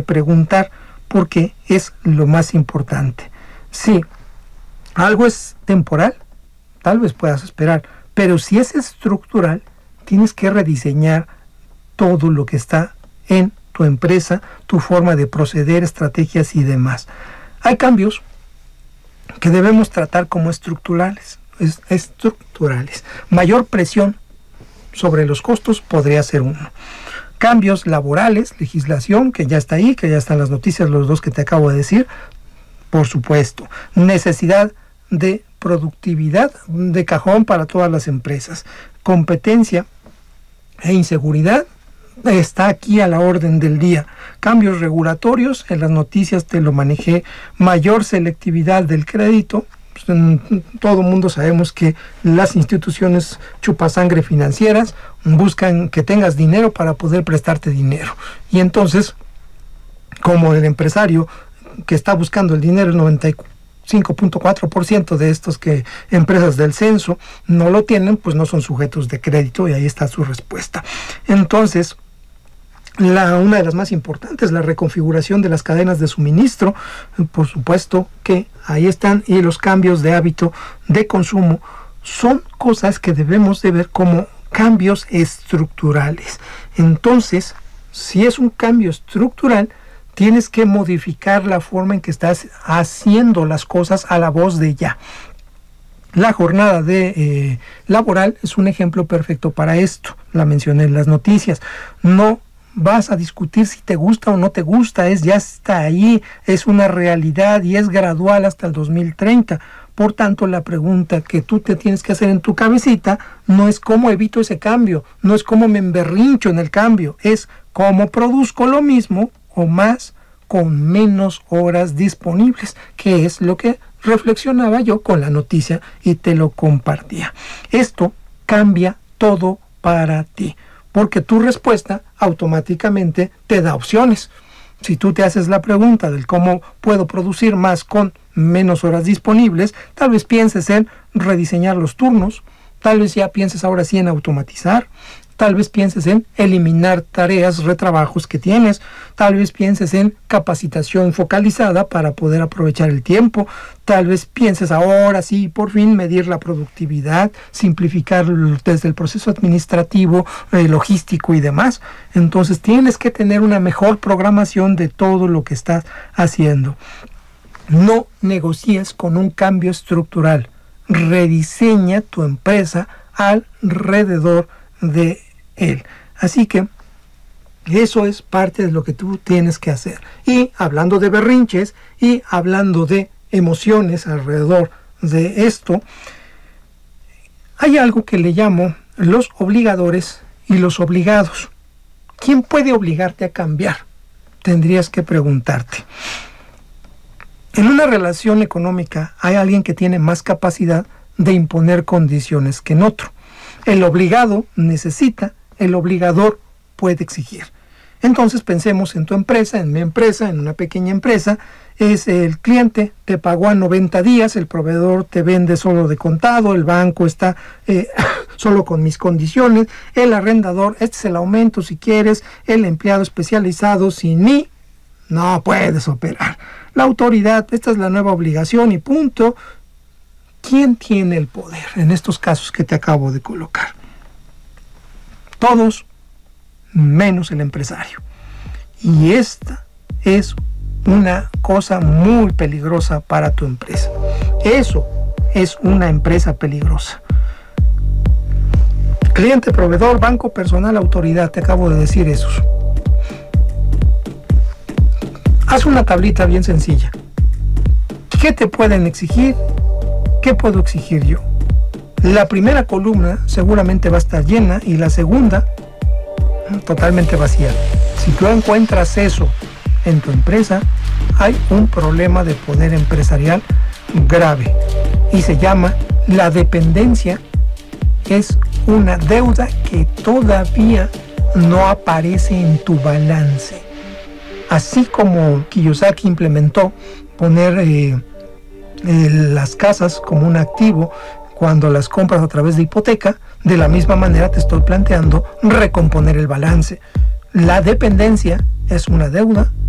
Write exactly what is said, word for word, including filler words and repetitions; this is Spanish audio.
preguntar, porque es lo más importante. Si algo es temporal, tal vez puedas esperar, pero si es estructural, tienes que rediseñar todo lo que está en tu empresa, tu forma de proceder, estrategias y demás. Hay cambios que debemos tratar como estructurales, es, estructurales. Mayor presión sobre los costos podría ser uno. Cambios laborales, legislación, que ya está ahí, que ya están las noticias, los dos que te acabo de decir, por supuesto. Necesidad de productividad de cajón para todas las empresas. Competencia e inseguridad está aquí a la orden del día. Cambios regulatorios, en las noticias te lo manejé. Mayor selectividad del crédito. Pues en todo mundo sabemos que las instituciones chupasangre financieras buscan que tengas dinero para poder prestarte dinero. Y entonces, como el empresario que está buscando el dinero, el noventa y cinco punto cuatro por ciento de estos que empresas del censo no lo tienen, pues no son sujetos de crédito, y ahí está su respuesta. Entonces, La, una de las más importantes, la reconfiguración de las cadenas de suministro, por supuesto que ahí están, y los cambios de hábito de consumo son cosas que debemos de ver como cambios estructurales. Entonces, si es un cambio estructural, tienes que modificar la forma en que estás haciendo las cosas a la voz de ya. La jornada de eh, laboral es un ejemplo perfecto para esto, la mencioné en las noticias. No vas a discutir si te gusta o no te gusta, es ya está ahí, es una realidad y es gradual hasta el dos mil treinta. Por tanto, la pregunta que tú te tienes que hacer en tu cabecita no es cómo evito ese cambio, no es cómo me emberrincho en el cambio, es cómo produzco lo mismo o más con menos horas disponibles, que es lo que reflexionaba yo con la noticia y te lo compartía. Esto cambia todo para ti, porque tu respuesta automáticamente te da opciones. Si tú te haces la pregunta del cómo puedo producir más con menos horas disponibles, tal vez pienses en rediseñar los turnos, tal vez ya pienses ahora sí en automatizar, tal vez pienses en eliminar tareas, retrabajos que tienes, tal vez pienses en capacitación focalizada para poder aprovechar el tiempo, tal vez pienses ahora sí, por fin, medir la productividad, simplificar desde el proceso administrativo, eh, logístico y demás. Entonces tienes que tener una mejor programación de todo lo que estás haciendo. No negocies con un cambio estructural, rediseña tu empresa alrededor de él. Así que eso es parte de lo que tú tienes que hacer. Y hablando de berrinches y hablando de emociones alrededor de esto, hay algo que le llamo los obligadores y los obligados. ¿Quién puede obligarte a cambiar? Tendrías que preguntarte. En una relación económica hay alguien que tiene más capacidad de imponer condiciones que en otro. El obligado necesita, el obligador puede exigir. Entonces pensemos en tu empresa, en mi empresa, en una pequeña empresa. Es el cliente, te pagó a noventa días, el proveedor te vende solo de contado, el banco está eh, solo con mis condiciones, el arrendador, este es el aumento si quieres, el empleado especializado, sin mí no puedes operar. La autoridad, esta es la nueva obligación y punto. ¿Quién tiene el poder en estos casos que te acabo de colocar? Todos menos el empresario. Y esta es una cosa muy peligrosa para tu empresa. Eso es una empresa peligrosa. Cliente, proveedor, banco, personal, autoridad, te acabo de decir esos. Haz una tablita bien sencilla. ¿Qué te pueden exigir? ¿Qué puedo exigir yo? La primera columna seguramente va a estar llena y la segunda totalmente vacía. Si tú encuentras eso en tu empresa, hay un problema de poder empresarial grave y se llama la dependencia. Es una deuda que todavía no aparece en tu balance. Así como Kiyosaki implementó poner eh, eh, las casas como un activo cuando las compras a través de hipoteca, de la misma manera te estoy planteando recomponer el balance. La dependencia es una deuda